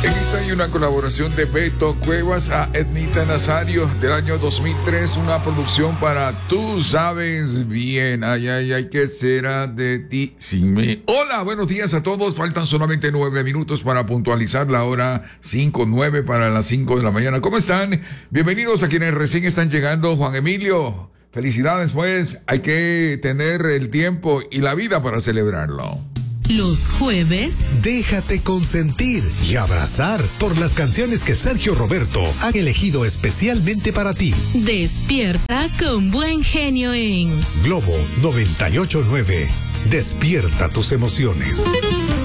En esta hay una colaboración de Beto Cuevas a Ednita Nazario del año 2003, una producción para Tú Sabes Bien. Ay, ay, ay, ¿qué será de ti sin mí? Hola, buenos días a todos. Faltan solamente 9 minutos para puntualizar la hora 5:09 para las 5 de la mañana. ¿Cómo están? Bienvenidos a quienes recién están llegando. Juan Emilio, felicidades, pues. Hay que tener el tiempo y la vida para celebrarlo. Los jueves, déjate consentir y abrazar por las canciones que Sergio Roberto ha elegido especialmente para ti. despierta con buen genio en Globo 98.9. Despierta tus emociones.